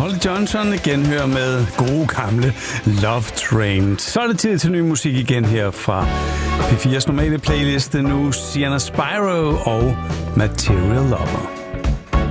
Holly Johnson igen hører med gode gamle Love Train. Så er det tid til ny musik igen her fra P4's normale playliste nu. Sienna Spyro og Material Lover.